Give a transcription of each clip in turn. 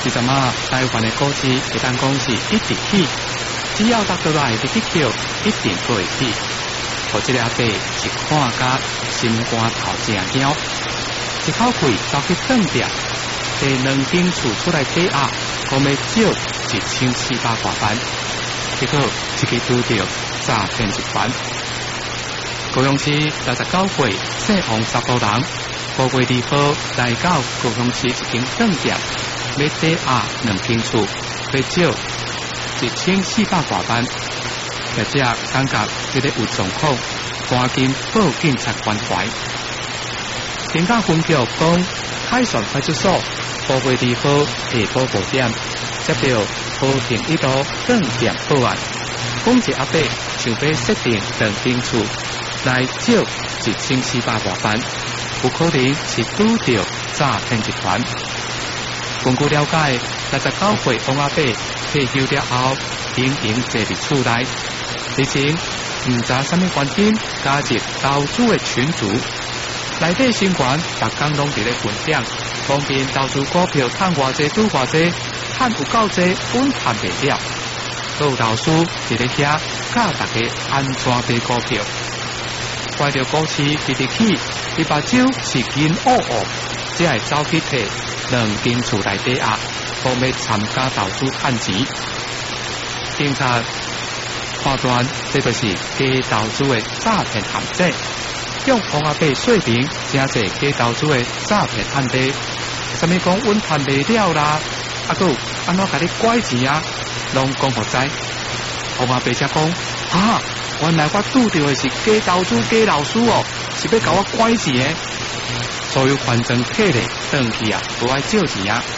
是怎么台湾的股市会当讲是一直起，只要达到来的去扣，一定会起。我这个阿伯是看甲心肝头正惊，一口气走去饭店，第2间厝出来抵押，讲要少1400多万，结果一个拄到诈骗集团。高雄市69岁姓王查甫人，5月2号来到高雄市一间饭店，要抵押2间厝，要少1400多万。业者感觉这个有状况，赶紧报警察关怀。警察分局讲，凯旋派出所5月2号下晡5点接到和平一路饭店报案，讲一阿伯想要设定2间厝来少1400多万，有可能是拄到诈骗集团。根据了解，69岁王阿伯退休了后，经营坐伫厝内，之前唔知什么原因加入投资的群组，内底成员逐天拢伫咧分享，方便投资股票赚偌济赌偌济，赚有够济，稳赚袂了。有老师伫咧遐教大家安怎买股票。看到股市直直起，伊目睭是金乌乌，只会走去摕2间厝来抵押，方要参加投资赚钱。警察判断这就是假投资的诈骗陷阱，向王阿伯说明真侪假投资的诈骗案例，什么讲稳赚袂了啦，还有安怎甲你拐钱啊，拢讲互知。王阿伯才讲原来我拄到的是假投资假老师哦，是要甲我拐钱的。所有反正客人回去无爱借钱啊。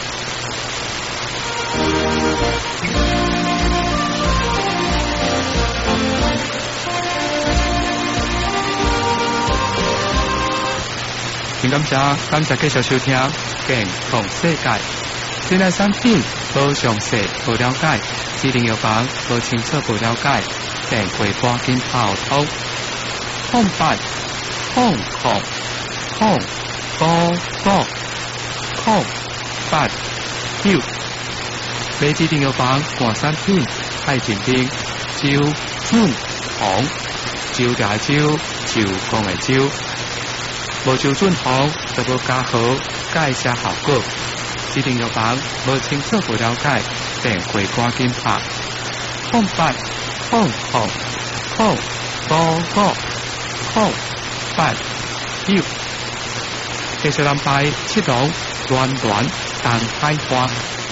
感谢继续收听《健康世界》。现在产品无详细、无了解，指定药房无清楚、无了解，电话赶紧打通0800089。买指定药房换产品，爱前面周润红，周大周，周公的周。无周润红就无加号，介绍效果。指定药房无清楚无了解，电话赶紧打0800089。继续安排7龙暖暖东海花。